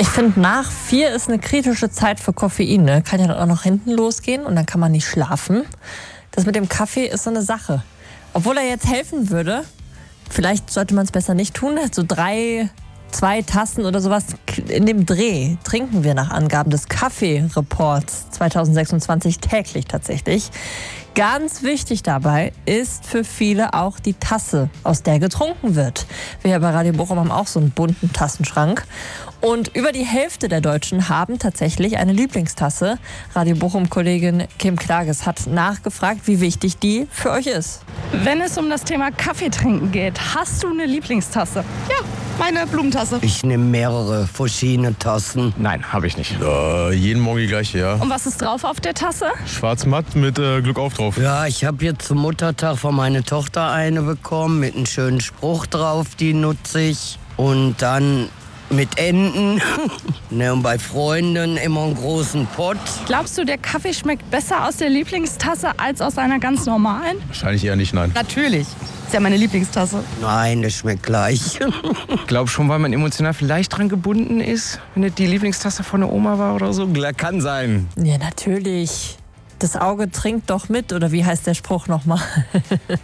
Ich finde, nach 4 ist eine kritische Zeit für Koffein. Ne? Kann ja dann auch noch hinten losgehen und dann kann man nicht schlafen. Das mit dem Kaffee ist so eine Sache. Obwohl er jetzt helfen würde, vielleicht sollte man es besser nicht tun. So 2 Tassen oder sowas in dem Dreh trinken wir nach Angaben des Kaffee-Reports 2026 täglich tatsächlich. Ganz wichtig dabei ist für viele auch die Tasse, aus der getrunken wird. Wir bei Radio Bochum haben auch so einen bunten Tassenschrank. Und über die Hälfte der Deutschen haben tatsächlich eine Lieblingstasse. Radio Bochum-Kollegin Kim Klages hat nachgefragt, wie wichtig die für euch ist. Wenn es um das Thema Kaffee trinken geht, hast du eine Lieblingstasse? Ja, meine Blumentasse. Ich nehme mehrere verschiedene Tassen. Nein, habe ich nicht. Jeden Morgen die gleiche, ja. Und was ist drauf auf der Tasse? Schwarz-matt mit Glück auf drauf. Ja, ich habe jetzt zum Muttertag von meiner Tochter eine bekommen mit einem schönen Spruch drauf, die nutze ich. Und dann mit Enten. Ne, und bei Freunden immer einen großen Pott. Glaubst du, der Kaffee schmeckt besser aus der Lieblingstasse als aus einer ganz normalen? Wahrscheinlich eher nicht, nein. Natürlich. Ist ja meine Lieblingstasse. Nein, das schmeckt gleich. Ich glaube schon, weil man emotional vielleicht dran gebunden ist, wenn es die Lieblingstasse von der Oma war oder so. Kann sein. Ja, natürlich. Das Auge trinkt doch mit, oder wie heißt der Spruch nochmal?